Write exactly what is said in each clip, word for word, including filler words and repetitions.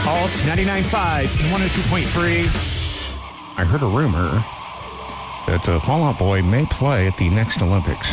Alt ninety-nine point five and one oh two point three. I heard a rumor that uh, Fall Out Boy may play at the next Olympics.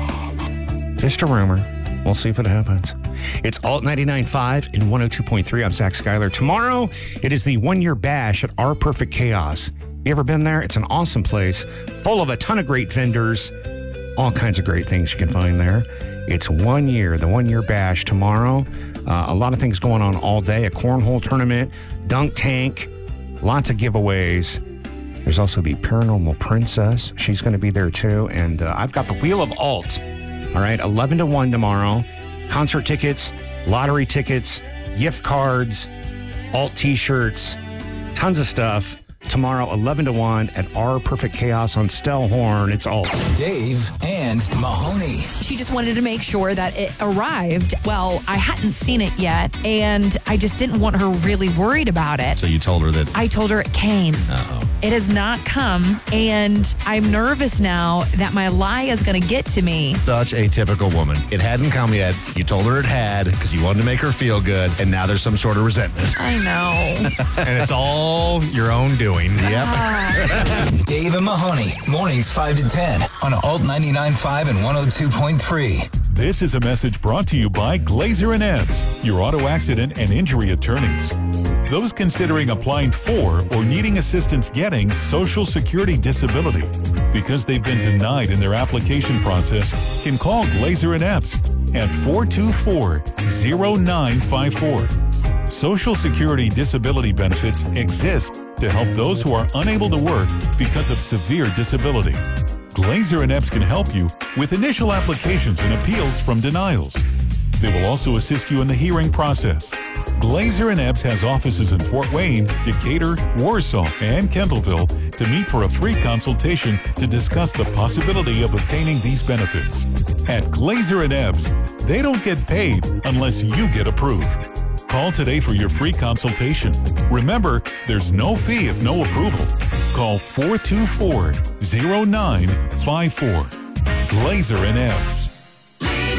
Just a rumor. We'll see if it happens. It's Alt ninety-nine point five and one oh two point three. I'm Zach Schuyler. Tomorrow, it is the one-year bash at Our Perfect Chaos. You ever been there? It's an awesome place, full of a ton of great vendors, all kinds of great things you can find there. It's one year, the one-year bash tomorrow. Uh, a lot of things going on all day. A cornhole tournament, dunk tank, lots of giveaways. There's also the Paranormal Princess. She's going to be there too. And uh, I've got the Wheel of Alt. All right, eleven to one tomorrow. Concert tickets, lottery tickets, gift cards, Alt t-shirts, tons of stuff. Tomorrow, eleven to one at Our Perfect Chaos on Stellhorn. It's Alt. Dave and Mahoney. She just wanted to make sure that it arrived. Well, I hadn't seen it yet, and I just didn't want her really worried about it. So you told her that... I told her it came. Uh-oh. It has not come, and I'm nervous now that my lie is going to get to me. Such a typical woman. It hadn't come yet. You told her it had because you wanted to make her feel good, and now there's some sort of resentment. I know. And it's all your own doing. Yep. Uh, Dave and Mahoney, mornings five to ten on Alt ninety-nine point five and one oh two point three. This is a message brought to you by Glazer and Ebbs, your auto accident and injury attorneys. Those considering applying for or needing assistance getting Social Security disability because they've been denied in their application process can call Glazer and Ebbs at four two four, oh nine five four. Social Security disability benefits exist to help those who are unable to work because of severe disability. Glazer and Ebbs can help you with initial applications and appeals from denials. They will also assist you in the hearing process. Glazer and Ebbs has offices in Fort Wayne, Decatur, Warsaw, and Kendallville to meet for a free consultation to discuss the possibility of obtaining these benefits. At Glazer and Ebbs, they don't get paid unless you get approved. Call today for your free consultation. Remember, there's no fee if no approval. Call four two four, oh nine five four. Glazer and Ebbs.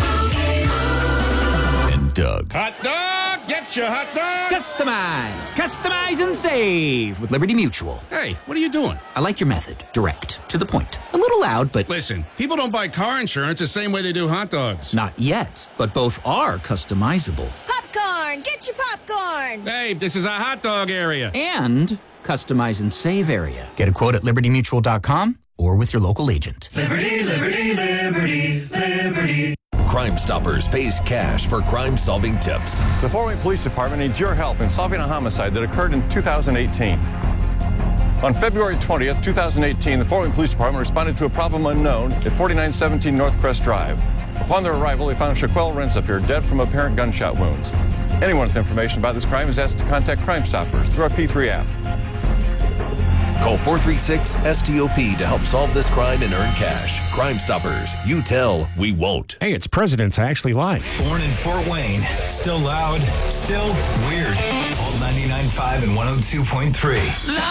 And Doug. Hot dog! Get your hot dog! Customize, customize and save with Liberty Mutual. Hey, what are you doing? I like your method. Direct, to the point. A little loud, but Listen, people don't buy car insurance the same way they do hot dogs. not yet. But both are customizable. Popcorn! Get your popcorn! Hey, this is a hot dog area. And customize and save area. Get a quote at liberty mutual dot com or with your local agent. Liberty, liberty, liberty, liberty. Crime Stoppers pays cash for crime-solving tips. The Fort Wayne Police Department needs your help in solving a homicide that occurred in two thousand eighteen. On February twentieth, two thousand eighteen, the Fort Wayne Police Department responded to a problem unknown at forty-nine seventeen North Crest Drive. Upon their arrival, they found Shaquelle Rensafier dead from apparent gunshot wounds. Anyone with information about this crime is asked to contact Crime Stoppers through our P three app. Call four three six, S T O P to help solve this crime and earn cash. Crime Stoppers. You tell, we won't. Hey, it's Presidents I Actually Like. Born in Fort Wayne, still loud, still weird. Alt ninety-nine point five and one oh two point three.